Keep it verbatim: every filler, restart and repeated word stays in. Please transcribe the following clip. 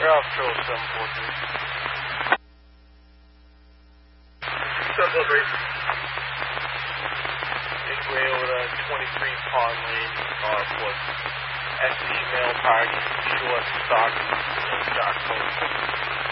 Ralph Charles seven four three. seven four three. Make way over to twenty-three Pond Lane, Northwood. S E mail party, short stock, stock code.